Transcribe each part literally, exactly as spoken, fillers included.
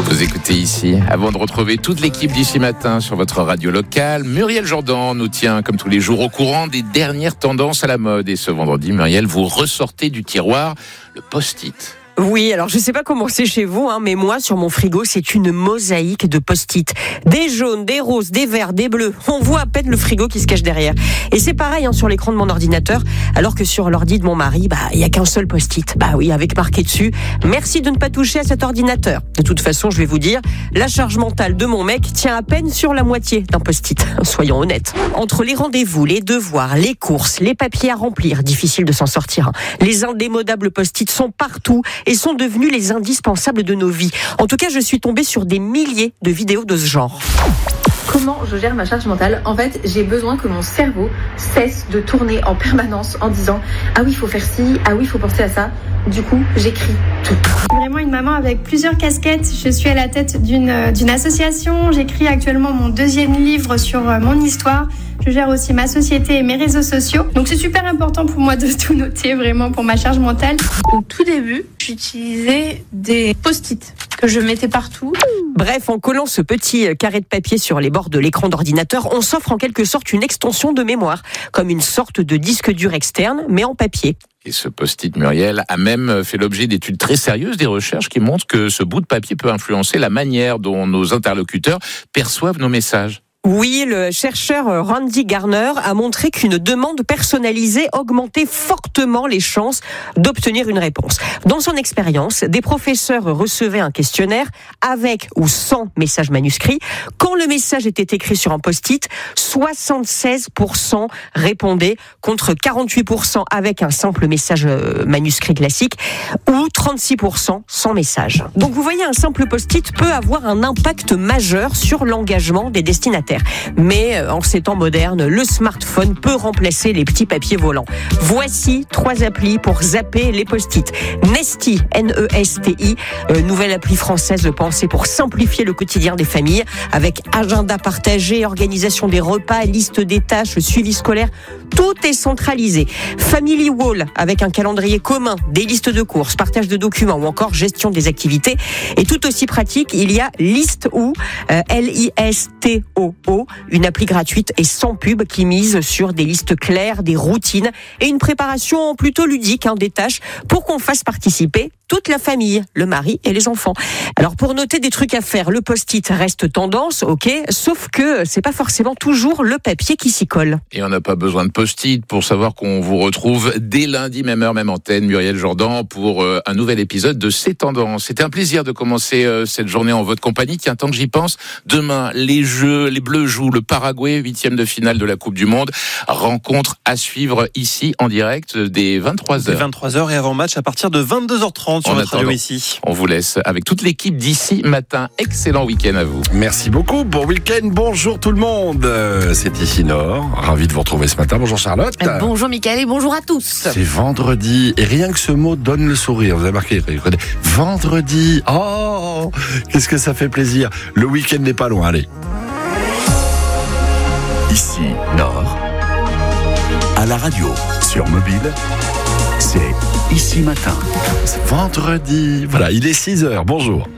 Vous écoutez ici, avant de retrouver toute l'équipe d'ici matin sur votre radio locale, Muriel Jourdan nous tient comme tous les jours au courant des dernières tendances à la mode. Et ce vendredi, Muriel, vous ressortez du tiroir le post-it. Oui, alors je sais pas comment c'est chez vous, hein, mais moi, sur mon frigo, c'est une mosaïque de post-it. Des jaunes, des roses, des verts, des bleus. On voit à peine le frigo qui se cache derrière. Et c'est pareil hein, sur l'écran de mon ordinateur, alors que sur l'ordi de mon mari, bah il y a qu'un seul post-it. Bah oui, avec marqué dessus, merci de ne pas toucher à cet ordinateur. De toute façon, je vais vous dire, la charge mentale de mon mec tient à peine sur la moitié d'un post-it. Soyons honnêtes. Entre les rendez-vous, les devoirs, les courses, les papiers à remplir, difficile de s'en sortir. Hein. Les indémodables post-it sont partout et sont devenus les indispensables de nos vies. En tout cas, je suis tombée sur des milliers de vidéos de ce genre. Comment je gère ma charge mentale ? En fait, j'ai besoin que mon cerveau cesse de tourner en permanence en disant « Ah oui, il faut faire ci, ah oui, il faut penser à ça ». Du coup, j'écris tout. Vraiment une maman avec plusieurs casquettes. Je suis à la tête d'une, d'une association. J'écris actuellement mon deuxième livre sur mon histoire. Je gère aussi ma société et mes réseaux sociaux. Donc c'est super important pour moi de tout noter vraiment pour ma charge mentale. Au tout début, j'utilisais des post-it que je mettais partout. Bref, en collant ce petit carré de papier sur les bords de l'écran d'ordinateur, on s'offre en quelque sorte une extension de mémoire, comme une sorte de disque dur externe, mais en papier. Et ce post-it, Muriel, a même fait l'objet d'études très sérieuses, des recherches qui montrent que ce bout de papier peut influencer la manière dont nos interlocuteurs perçoivent nos messages. Oui, le chercheur Randy Garner a montré qu'une demande personnalisée augmentait fortement les chances d'obtenir une réponse. Dans son expérience, des professeurs recevaient un questionnaire avec ou sans message manuscrit. Quand le message était écrit sur un post-it, soixante-seize pour cent répondaient contre quarante-huit pour cent avec un simple message manuscrit classique ou trente-six pour cent sans message. Donc vous voyez, un simple post-it peut avoir un impact majeur sur l'engagement des destinataires. Mais en ces temps modernes, le smartphone peut remplacer les petits papiers volants. Voici trois applis pour zapper les post-it. Nesti, N E S T I, euh, nouvelle appli française pensée pour simplifier le quotidien des familles, avec agenda partagé, organisation des repas, liste des tâches, suivi scolaire. Tout est centralisé. Family Wall, avec un calendrier commun, des listes de courses, partage de documents ou encore gestion des activités. Et tout aussi pratique, il y a List.oo, euh, L I S T O O, une appli gratuite et sans pub qui mise sur des listes claires, des routines et une préparation plutôt ludique hein, des tâches pour qu'on fasse participer toute la famille, le mari et les enfants. Alors pour noter des trucs à faire, le post-it reste tendance, ok, sauf que c'est pas forcément toujours le papier qui s'y colle. Et on n'a pas besoin de post-it pour savoir qu'on vous retrouve dès lundi, même heure, même antenne, Muriel Jourdan, pour euh, un nouvel épisode de C'est Tendance. C'était un plaisir de commencer euh, cette journée en votre compagnie. Tiens, tant que j'y pense, demain, les Jeux, les Bleus jouent le Paraguay, huitième de finale de la Coupe du Monde. Rencontre à suivre ici en direct dès vingt-trois heures. Dès vingt-trois heures et avant match à partir de vingt-deux heures trente sur notre radio ici. On vous laisse avec toute l'équipe d'ici matin. Excellent week-end à vous. Merci beaucoup. Bon week-end. Bonjour tout le monde. Euh, c'est ici Nord. Ravi de vous retrouver ce matin. Bonjour Charlotte. Bonjour Mickaël et bonjour à tous. C'est vendredi. Et rien que ce mot donne le sourire. Vous avez marqué. Vendredi. Oh, qu'est-ce que ça fait plaisir. Le week-end n'est pas loin. Allez. Ici Nord. À la radio. Sur mobile. C'est Ici Matin. C'est vendredi. Voilà, il est six heures. Bonjour.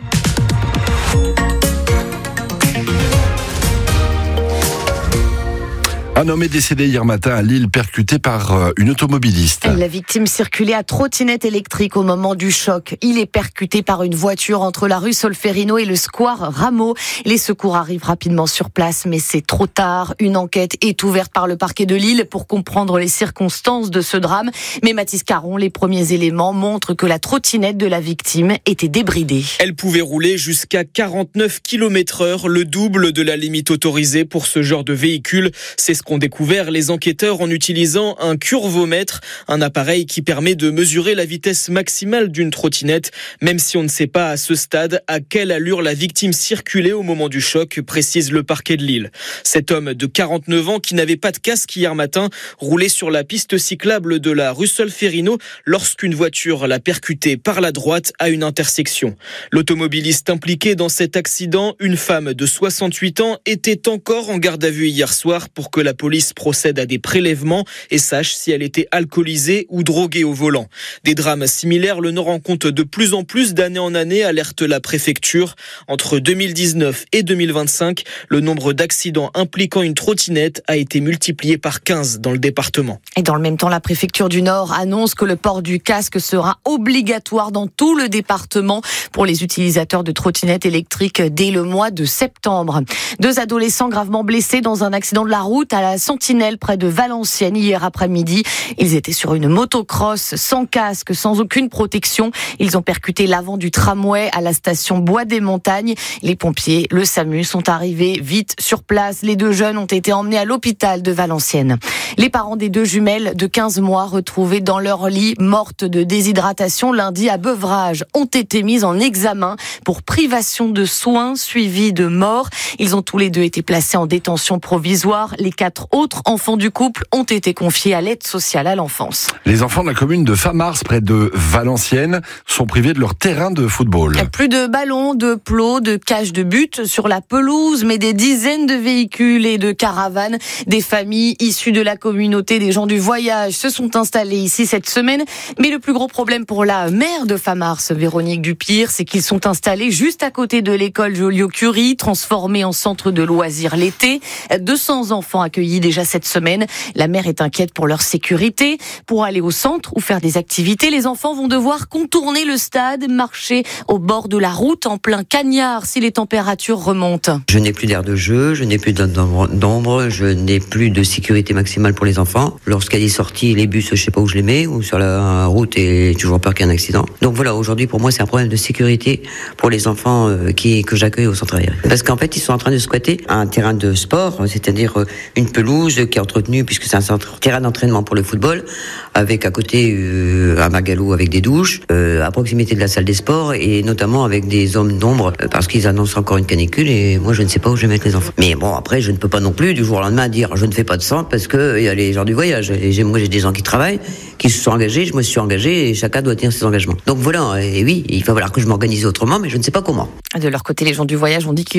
Un homme est décédé hier matin à Lille, percuté par une automobiliste. La victime circulait à trottinette électrique au moment du choc. Il est percuté par une voiture entre la rue Solferino et le square Rameau. Les secours arrivent rapidement sur place, mais c'est trop tard. Une enquête est ouverte par le parquet de Lille pour comprendre les circonstances de ce drame. Mais Mathis Caron, les premiers éléments montrent que la trottinette de la victime était débridée. Elle pouvait rouler jusqu'à quarante-neuf kilomètres heure, le double de la limite autorisée pour ce genre de véhicule. C'est ce qu'ont découvert les enquêteurs en utilisant un curvomètre, un appareil qui permet de mesurer la vitesse maximale d'une trottinette, même si on ne sait pas à ce stade à quelle allure la victime circulait au moment du choc, précise le parquet de Lille. Cet homme de quarante-neuf ans qui n'avait pas de casque hier matin roulait sur la piste cyclable de la rue Solferino lorsqu'une voiture l'a percuté par la droite à une intersection. L'automobiliste impliqué dans cet accident, une femme de soixante-huit ans, était encore en garde à vue hier soir pour que la police procède à des prélèvements et sache si elle était alcoolisée ou droguée au volant. Des drames similaires, le Nord en compte de plus en plus d'année en année, alerte la préfecture. Entre deux mille dix-neuf et deux mille vingt-cinq, le nombre d'accidents impliquant une trottinette a été multiplié par quinze dans le département. Et dans le même temps, la préfecture du Nord annonce que le port du casque sera obligatoire dans tout le département pour les utilisateurs de trottinettes électriques dès le mois de septembre. Deux adolescents gravement blessés dans un accident de la route à la Sentinelle près de Valenciennes hier après-midi. Ils étaient sur une motocross sans casque, sans aucune protection. Ils ont percuté l'avant du tramway à la station Bois des Montagnes. Les pompiers, le SAMU sont arrivés vite sur place. Les deux jeunes ont été emmenés à l'hôpital de Valenciennes. Les parents des deux jumelles de quinze mois retrouvées dans leur lit, mortes de déshydratation lundi à Beuvrages, ont été mises en examen pour privation de soins suivis de mort. Ils ont tous les deux été placés en détention provisoire. Les quatre autres enfants du couple ont été confiés à l'aide sociale à l'enfance. Les enfants de la commune de Famars, près de Valenciennes, sont privés de leur terrain de football. Plus de ballons, de plots, de cages de but sur la pelouse, mais des dizaines de véhicules et de caravanes. Des familles issues de la communauté des gens du voyage se sont installées ici cette semaine. Mais le plus gros problème pour la maire de Famars, Véronique Dupire, c'est qu'ils sont installés juste à côté de l'école Joliot-Curie, transformée en centre de loisirs l'été. deux cents enfants accueillis déjà cette semaine. La maire est inquiète pour leur sécurité. Pour aller au centre ou faire des activités, les enfants vont devoir contourner le stade, marcher au bord de la route en plein cagnard si les températures remontent. Je n'ai plus d'air de jeu, je n'ai plus d'ombre, je n'ai plus de sécurité maximale pour les enfants. Lorsqu'il y a des sorties, les bus, je sais pas où je les mets, ou sur la route, et j'ai toujours peur qu'il y ait un accident. Donc voilà, aujourd'hui pour moi c'est un problème de sécurité pour les enfants qui, que j'accueille au centre aéré. Parce qu'en fait ils sont en train de squatter un terrain de sport, c'est-à-dire une pelouse qui est entretenue, puisque c'est un centre, terrain d'entraînement pour le football, avec à côté euh, un magalou avec des douches, euh, à proximité de la salle des sports, et notamment avec des zones d'ombre, euh, parce qu'ils annoncent encore une canicule, et moi je ne sais pas où je vais mettre les enfants. Mais bon, après je ne peux pas non plus du jour au lendemain dire je ne fais pas de centre, parce que il y a les gens du voyage. Et j'ai, moi j'ai des gens qui travaillent, qui se sont engagés, je me suis engagé, et chacun doit tenir ses engagements. Donc voilà, et oui, il va falloir que je m'organise autrement, mais je ne sais pas comment. De leur côté, les gens du voyage ont dit qu'ils